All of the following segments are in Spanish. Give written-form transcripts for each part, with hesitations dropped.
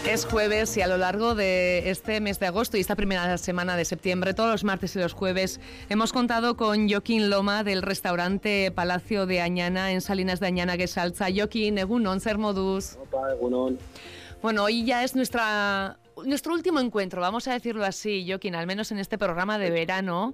Es jueves y a lo largo de este mes de agosto y esta primera semana de septiembre, todos los martes y los jueves, hemos contado con Jokin Loma del restaurante Palacio de Añana en Salinas de Añana, Gesaltza. Jokin, egunon, zer moduz. Opa, egunon. Bueno, hoy ya es nuestro último encuentro, vamos a decirlo así, Jokin, al menos en este programa de verano.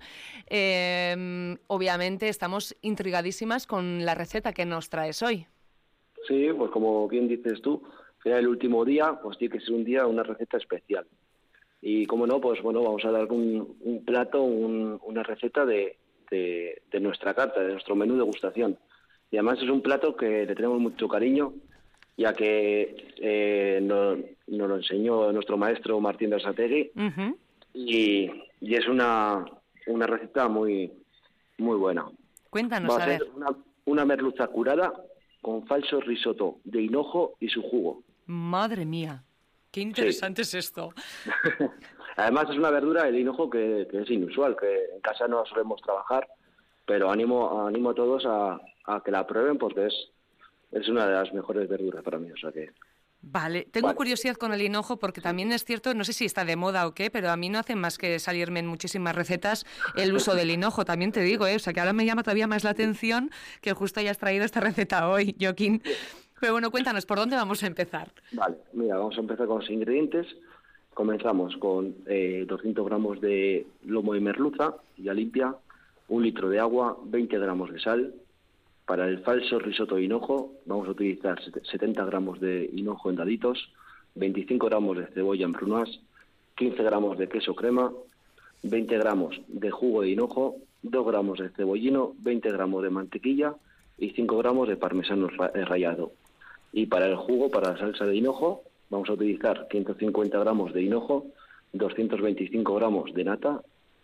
Obviamente estamos intrigadísimas con la receta que nos traes hoy. Sí, pues como bien dices tú, era el último día, pues tiene que ser un día, una receta especial. Y como no, pues bueno, vamos a dar un plato, una receta de nuestra carta, de nuestro menú de degustación. Y además es un plato que le tenemos mucho cariño, ya que nos lo enseñó nuestro maestro Martín Berasategui. Uh-huh. Y es una receta muy, muy buena. Cuéntanos, Va a ser una merluza curada con falso risotto de hinojo y su jugo. Madre mía, qué interesante es esto. Además es una verdura, el hinojo, que es inusual, que en casa no solemos trabajar, pero animo a todos a que la prueben porque es una de las mejores verduras para mí. O sea que... Vale, tengo curiosidad con el hinojo porque también es cierto, no sé si está de moda o qué, pero a mí no hace más que salirme en muchísimas recetas el uso del hinojo, también te digo, o sea que ahora me llama todavía más la atención que justo hayas traído esta receta hoy, Jokin. Pero bueno, cuéntanos, ¿por dónde vamos a empezar? Vale, mira, vamos a empezar con los ingredientes. Comenzamos con 200 gramos de lomo de merluza, ya limpia, 1 litro de agua, 20 gramos de sal. Para el falso risotto de hinojo vamos a utilizar 70 gramos de hinojo en daditos, 25 gramos de cebolla en brunoise, 15 gramos de queso crema, 20 gramos de jugo de hinojo, 2 gramos de cebollino, 20 gramos de mantequilla y 5 gramos de parmesano rallado. Y para el jugo, para la salsa de hinojo, vamos a utilizar 150 gramos de hinojo, 225 gramos de nata,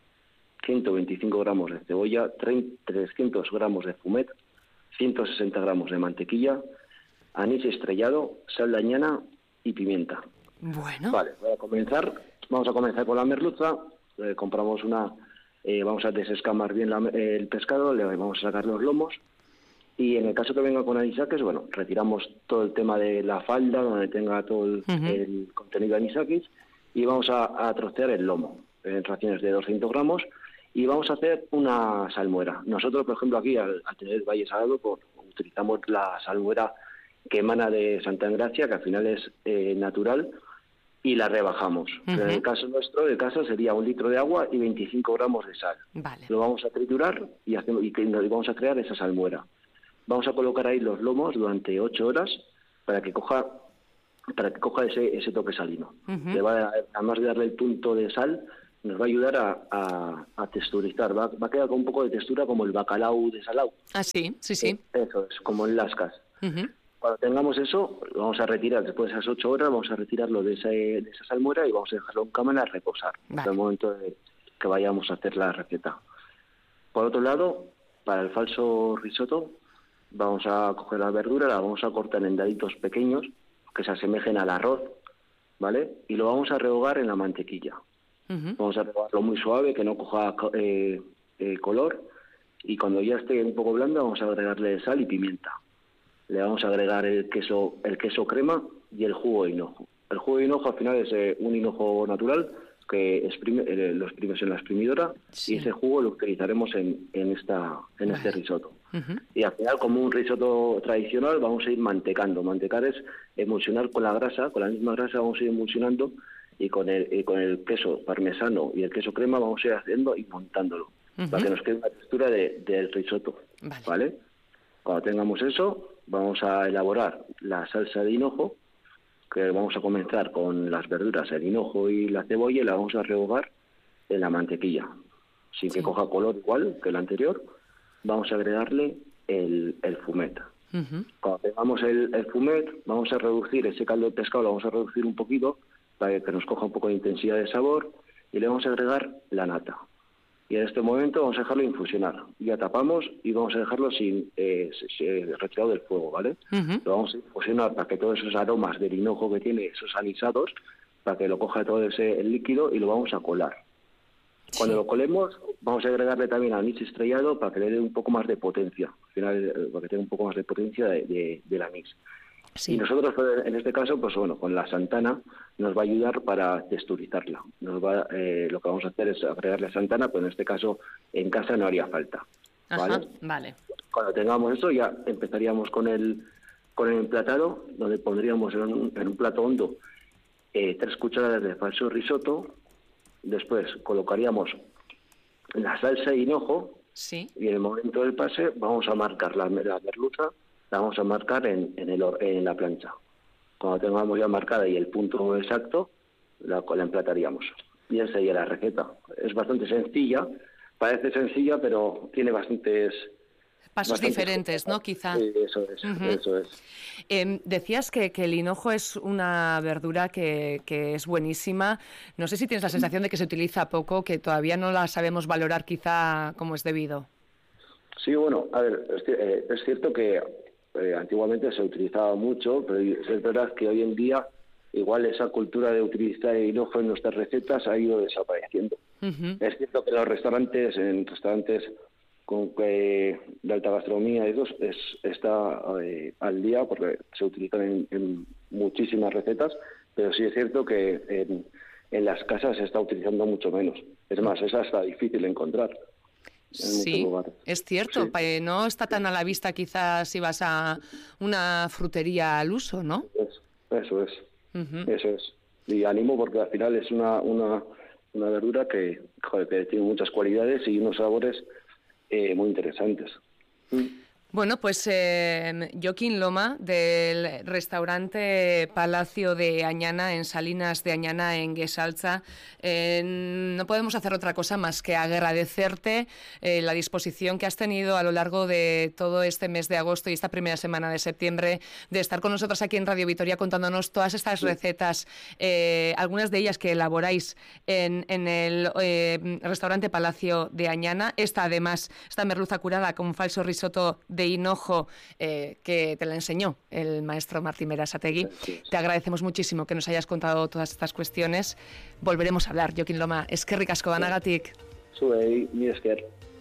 125 gramos de cebolla, 300 gramos de fumet, 160 gramos de mantequilla, anís estrellado, sal de añana y pimienta. Bueno. Vale, vamos a comenzar con la merluza. Compramos vamos a desescamar bien el pescado, le vamos a sacar los lomos. Y en el caso que venga con anisakis, bueno, retiramos todo el tema de la falda, donde tenga todo el contenido de anisakis, y vamos a trocear el lomo en raciones de 200 gramos, y vamos a hacer una salmuera. Nosotros, por ejemplo, aquí, al tener Valle Salado, pues, utilizamos la salmuera que emana de Santa Engracia, que al final es natural, y la rebajamos. Pero en el caso nuestro, sería 1 litro de agua y 25 gramos de sal. Vale. Lo vamos a triturar y vamos a crear esa salmuera. Vamos a colocar ahí los lomos durante 8 horas para que coja ese toque salino. Además de darle el punto de sal, nos va a ayudar a texturizar. Va a quedar con un poco de textura como el bacalao de salao. Ah, sí. Eso es, como en lascas. Cuando tengamos eso, lo vamos a retirar. Después de esas 8 horas, vamos a retirarlo de esa salmuera y vamos a dejarlo en cámara a reposar. Hasta el momento de que vayamos a hacer la receta. Por otro lado, para el falso risotto, vamos a coger la verdura, la vamos a cortar en daditos pequeños que se asemejen al arroz, ¿vale? Y lo vamos a rehogar en la mantequilla. Vamos a rehogarlo muy suave, que no coja color, y cuando ya esté un poco blando vamos a agregarle sal y pimienta. Le vamos a agregar el queso crema y el jugo de hinojo. El jugo de hinojo al final es un hinojo natural que lo exprimes en la exprimidora, y ese jugo lo utilizaremos en este risotto. Y al final, como un risotto tradicional, vamos a ir mantecando. Mantecar es emulsionar con la grasa, con la misma grasa vamos a ir emulsionando, y con el queso parmesano y el queso crema vamos a ir haciendo y montándolo, para que nos quede una textura del risotto. ¿Vale? Cuando tengamos eso, vamos a elaborar la salsa de hinojo, que vamos a comenzar con las verduras, el hinojo y la cebolla, y la vamos a rehogar en la mantequilla, sin que coja color igual que el anterior. Vamos a agregarle el fumet. Cuando tengamos el fumet, vamos a reducir ese caldo de pescado, lo vamos a reducir un poquito para que nos coja un poco de intensidad de sabor, y le vamos a agregar la nata. Y en este momento vamos a dejarlo infusionar. Ya tapamos y vamos a dejarlo retirado del fuego, ¿vale? Lo vamos a infusionar para que todos esos aromas del hinojo que tiene, esos anisados, para que lo coja todo el líquido, y lo vamos a colar. Cuando lo colemos, vamos a agregarle también anís estrellado para que le dé un poco más de potencia, al final, para que tenga un poco más de potencia del anís. Y nosotros, en este caso, pues bueno, con la Santana nos va a ayudar para texturizarla. Lo que vamos a hacer es agregarle Santana, pero en este caso en casa no haría falta. ¿Vale? Ajá, vale. Cuando tengamos eso ya empezaríamos con el emplatado, donde pondríamos en un plato hondo 3 cucharadas de falso risotto. Después colocaríamos la salsa de hinojo. Sí. Y en el momento del pase vamos a marcar la merluza, la vamos a marcar en la plancha. Cuando tengamos ya marcada y el punto exacto, la emplataríamos. Y esa sería la receta. Es bastante sencilla, parece sencilla, pero tiene bastantes pasos diferentes, ¿no? Quizá. Sí, eso es, eso es. Decías que el hinojo es una verdura que es buenísima. No sé si tienes la sensación de que se utiliza poco, que todavía no la sabemos valorar quizá como es debido. Sí, bueno, a ver, es cierto que antiguamente se utilizaba mucho, pero es verdad que hoy en día igual esa cultura de utilizar el hinojo en nuestras recetas ha ido desapareciendo. Es cierto que en restaurantes de alta gastronomía y está al día porque se utilizan en muchísimas recetas, pero sí es cierto que en las casas se está utilizando mucho menos. Es más, es hasta difícil encontrar. Sí, es cierto. Sí. No está tan a la vista quizás si vas a una frutería al uso, ¿no? Eso es. Eso es. Y ánimo porque al final es una verdura que tiene muchas cualidades y unos sabores muy interesantes. Bueno, pues Joaquín Loma, del restaurante Palacio de Añana, en Salinas de Añana, en Guesalza, no podemos hacer otra cosa más que agradecerte la disposición que has tenido a lo largo de todo este mes de agosto y esta primera semana de septiembre de estar con nosotros aquí en Radio Vitoria contándonos todas estas recetas, algunas de ellas que elaboráis en el restaurante Palacio de Añana. Esta merluza curada con falso risotto de hinojo que te la enseñó el maestro Martín Berasategui. Sí. Te agradecemos muchísimo que nos hayas contado todas estas cuestiones. Volveremos a hablar, Joaquín Loma. Eskerrik asko banagatik. Zuei, mi esker.